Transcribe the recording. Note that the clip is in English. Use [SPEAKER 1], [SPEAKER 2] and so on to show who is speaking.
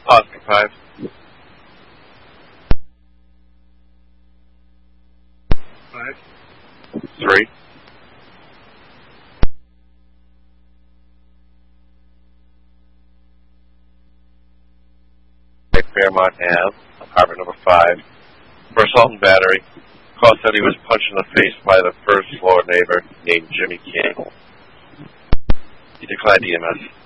[SPEAKER 1] Oscar 5.
[SPEAKER 2] 5.
[SPEAKER 1] 3. Fairmont Ave, apartment number 5. For assault and battery. Call said he was punched in the face by the first floor neighbor named Jimmy King. He declined EMS.